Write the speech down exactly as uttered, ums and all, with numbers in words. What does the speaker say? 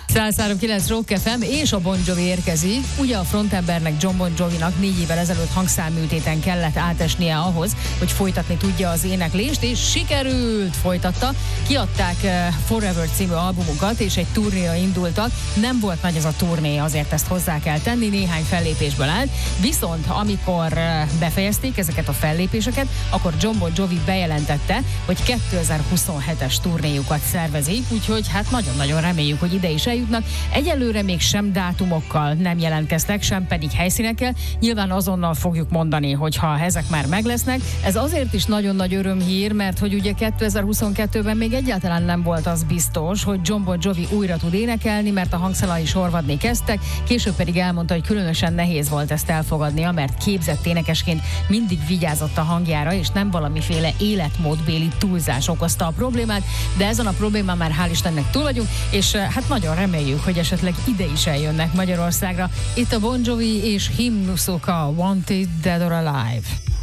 száz három kilenc Rock ef em és a Bon Jovi érkezik. Ugye a frontembernek, John Bon Jovinak négy évvel ezelőtt hangszálműtéten kellett átesnie ahhoz, hogy folytatni tudja az éneklést, és sikerült, folytatta. Kiadták Forever című albumukat, és egy turnéra indultak. Nem volt nagy ez a turné, azért ezt hozzá kell tenni, néhány fellépésből állt. Viszont amikor befejezték ezeket a fellépéseket, akkor John Bon Jovi bejelentette, hogy kétezer-huszonhetes turnéjukat szervezik, úgyhogy hát nagyon-nagyon reméljük, hogy ide is eljutnak. Egyelőre még sem dátumokkal nem jelentkeztek, sem pedig helyszínekkel. Nyilván azonnal fogjuk mondani, hogyha ezek már meg lesznek. Ez azért is nagyon nagy örömhír, mert hogy ugye kétezer-huszonkettőben még egyáltalán nem volt az biztos, hogy John Bon Jovi újra tud énekelni, mert a hangszálai sorvadni kezdtek. Később pedig elmondta, hogy különösen nehéz volt ezt elfogadnia, mert képzett énekesként mindig vigyázott a hangjára, és nem valamiféle életmódbéli túlzás okozta a problémát, de ezen a problémán már hál' Istennek túl vagyunk, és hát nagyon reméljük, hogy esetleg ide is eljönnek Magyarországra. Itt a Bon Jovi és himnuszok, a Wanted Dead or Alive.